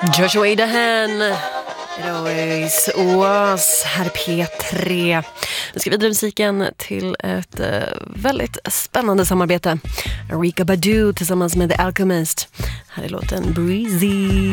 Joshua Adahan, It Always Was, här är P3. Nu ska vi vidare musiken till ett väldigt spännande samarbete. Erykah Badu tillsammans med The Alchemist. Här är låten Breezy.